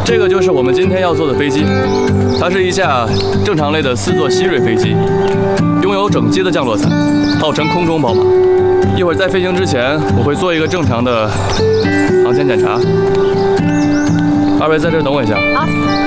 这个就是我们今天要坐的飞机，它是一架正常类的4座希瑞飞机，拥有整机的降落伞，号称空中宝马。一会儿在飞行之前，我会做一个正常的航前检查。二位在这儿等我一下。 好。